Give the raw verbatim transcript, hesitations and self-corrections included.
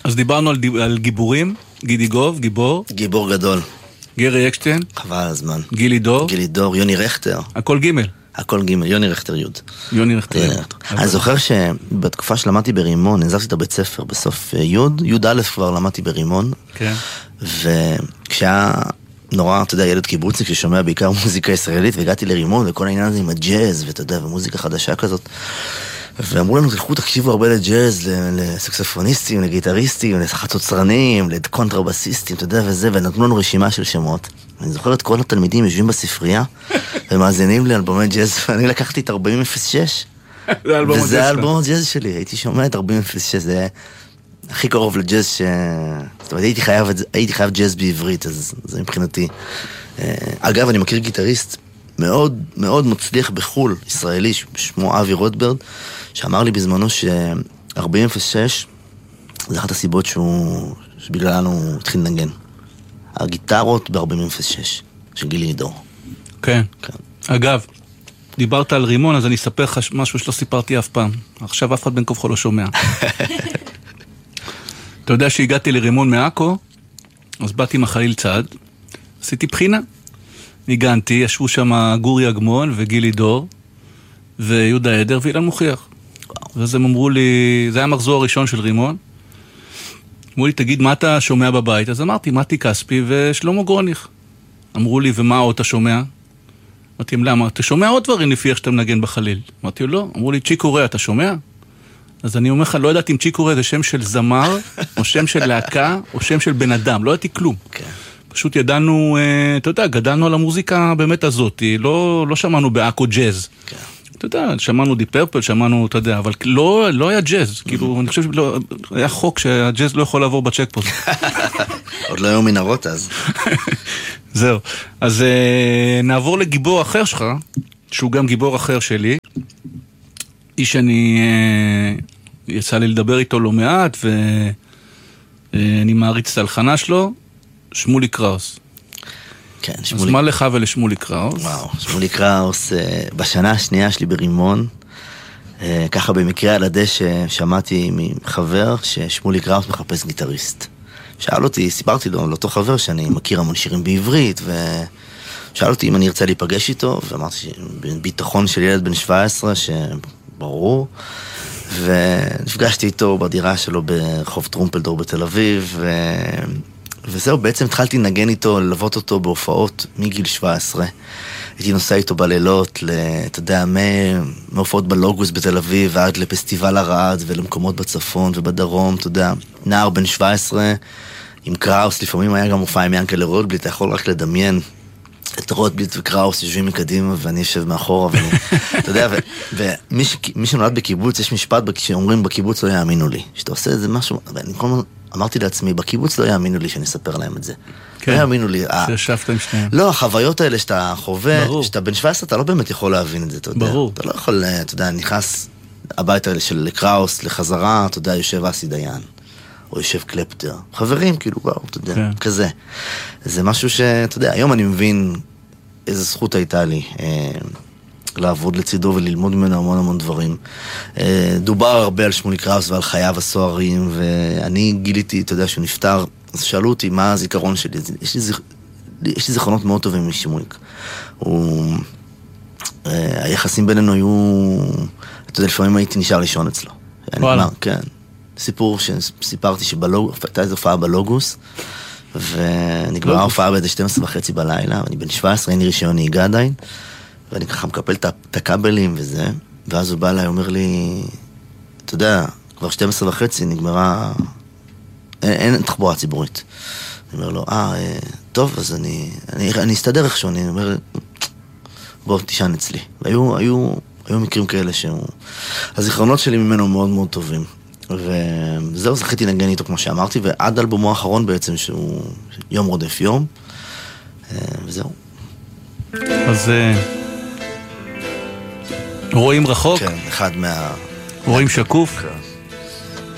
אז דיברנו על, דיב... על גיבורים, גידי גוב, גיבור. גיבור גדול. גרי אקשטיין. חבל הזמן. גילי דור. גילי דור, יוני רכטר. הכל גימל. הכל גימל, יוני רכטר יוד. יוני רכטר. אני זוכר שבתקופה שלמדתי ברימון, נעזבתי את הבית ספר בסוף יוד, יוד א' כבר למדתי ברימון. כן. וכשהיה נורא, אתה יודע, ילד קיבוצניק ששומע בעיקר מוזיקה ישראלית, והגעתי לרימון, וכל העניין הזה עם הג'אז, ואתה יודע, ומוזיקה חדשה כזאת. ואמרו לנו, תלכו, תקשיבו הרבה לג'אז, לסקסופוניסטים, לגיטריסטים, לחצוצרנים, לקונטרבסיסטים, אתה יודע, וזה, ונתנו לנו רשימה של שמות. אני זוכר את כל התלמידים יושבים בספרייה, ומאזינים לי אלבומי ג'אז, ואני לקחתי את ארבעים אפס שש, וזה האלבום הג'אז שלי, הייתי שומע את ארבעים אפס שש, זה הכי קרוב לג'אז ש... זאת אומרת, הייתי חייב, הייתי חייב ג'אז בעברית, אז זה מבחינתי. אגב, אני מכיר גיטריסט מאוד מאוד מצליח בחול, ישראלי, שמו אבי רוטברד, שאמר לי בזמנו ש-ארבעים אפס שש זה אחת הסיבות שהוא, שבגללנו הוא התחיל לנגן. הגיטרות ב-ארבעים אפס שש, של גילי דור. כן. כן. אגב, דיברת על רימון, אז אני אספר לך משהו שלא סיפרתי אף פעם. עכשיו אף אחד בין כובחו לא שומע. אתה יודע שהגעתי לרימון מעכו, אז באתי עם החליל צעד, עשיתי בחינה. ניגנתי, ישבו שם גורי אגמון וגילי דור, ויהודה עדר ואילן מוכיח. ואז הם אמרו לי, זה היה המחזור הראשון של רימון, אמרו לי, תגיד, מה אתה שומע בבית? אז אמרתי, מתי כספי ושלמה גרוניך. אמרו לי, ומה עוד אתה שומע? אמרתי, למה? אתה שומע עוד דברים לפי איך שאתה מנגן בחליל? אמרתי, לא. אמרו לי, צ'יקו-רה, אתה שומע? אז אני אומר לך, לא ידעתי אם צ'יקו-רה זה שם של זמר, או שם של להקה, או שם של בן אדם. לא ידעתי כלום. כן. פשוט ידענו, אתה יודע, גדלנו על המוזיקה באמת הזאת, לא, לא שמענו באקו ג'אז. כן. אתה יודע, שמענו די פרפל, שמענו, אתה יודע, אבל לא, לא היה ג'אז. כאילו, אני חושב שהיה חוק שהג'אז לא יכול לעבור בצ'ק פוסט. עוד לא היו מנהרות אז. זהו. אז נעבור לגיבור אחר שלך, שהוא גם גיבור אחר שלי. איש שאני יצא לי לדבר איתו לא מעט, ואני מעריץ את ההלחנה שלו. שמולי קראוס. כן, שמולי... אז מה לך ולשמולי קראוס? וואו, שמולי קראוס, בשנה השנייה שלי ברימון, ככה במקרה על הדשא שמעתי מחבר ששמולי קראוס מחפש גיטריסט. שאל אותי, סיפרתי לו, לאותו חבר שאני מכיר המון שירים בעברית, ושאל אותי אם אני ארצה להיפגש איתו, ואמרתי שביטחון של ילד בן שבע עשרה, שברור, ונפגשתי איתו בדירה שלו ברחוב טרומפלדור בתל אביב, ו... וזהו, בעצם התחלתי לנגן איתו, ללוות אותו בהופעות מגיל שבע עשרה. הייתי נוסע איתו בלילות, אתה יודע, מהופעות בלוגוס בתל אביב, ועד לפסטיבל הרעד, ולמקומות בצפון ובדרום, אתה יודע, נער בן שבע עשרה, עם קראוס, לפעמים היה גם מופע עם ינקלה רוטבליט, אתה יכול רק לדמיין את רוטבליט וקראוס יושבים מקדימה, ואני יושב מאחורה, ואני, אתה יודע, ומי שנולד בקיבוץ, יש משפט שאומרים בקיבוץ לא יאמינו לי, שאתה עושה איזה משהו, ואני כל הזמן אמרתי לעצמי, בקיבוץ לא יאמינו לי שאני אספר להם את זה. כן, לא יאמינו לי. שישבת עם שניהם. לא, החוויות האלה שאתה חווה, שאתה בן שבע עשרה, אתה לא באמת יכול להבין את זה, אתה יודע. ברור. אתה לא יכול, אתה יודע, נכנס הביתה האלה של קראוס, לחזרה, אתה יודע, יושב אסי דיין, או יושב קלפטר. חברים, כאילו, וואו, אתה יודע, כן. כזה. זה משהו שאתה יודע, היום אני מבין איזו זכות הייתה לי. לעבוד לצידו וללמוד ממנו המון המון דברים. דובר הרבה על שמולי קראוס ועל חייו הסוערים, ואני גיליתי, אתה יודע, שהוא נפטר, אז שאלו אותי מה הזיכרון שלי. יש לי, זיכ... יש לי זיכרונות מאוד טובים משמוליק. הוא... היחסים בינינו היו, אתה יודע, לפעמים הייתי נשאר לישון אצלו. וואלה. כן. סיפור שסיפרתי שבלוגוס, הייתה איזו הופעה בלוגוס, ונגמרה ההופעה באיזה שתים עשרה וחצי בלילה, ואני בן שבע עשרה, אין לי רישיון נהיגה עדיין, ואני ככה מקפל את הכבלים וזה, ואז הוא בא אליי, אומר לי, אתה יודע, כבר שתים עשרה וחצי נגמרה, אין, אין תחבורה ציבורית. אני אומר לו, אה, טוב, אז אני, אני, אני אסתדר איכשהו, אני אומר, בוא, תישן אצלי. והיו, היו, היו מקרים כאלה שהוא, הזיכרונות שלי ממנו מאוד מאוד טובים. וזהו, זכיתי לנגן איתו כמו שאמרתי, ועד אלבומו האחרון בעצם, שהוא יום רודף יום, וזהו. אז רואים רחוק? כן, אחד מה... רואים שקוף? כן.